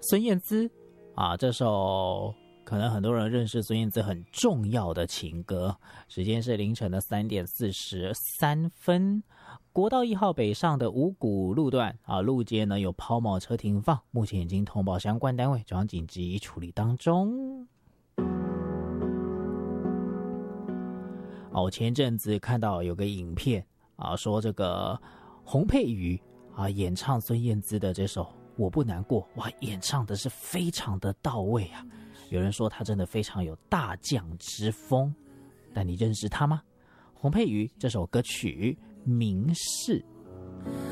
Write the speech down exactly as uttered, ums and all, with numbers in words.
孙燕姿啊，这首可能很多人认识孙燕姿很重要的情歌。时间是凌晨的三点四十三分。国道一号北上的五股路段啊，路肩呢有抛锚车停放，目前已经通报相关单位，转往紧急处理当中。啊，我前一阵子看到有个影片啊，说这个洪佩瑜啊演唱孙燕姿的这首《我不难过》，哇，演唱的是非常的到位啊。有人说他真的非常有大将之风，但你认识他吗？洪佩瑜这首歌曲《明示》。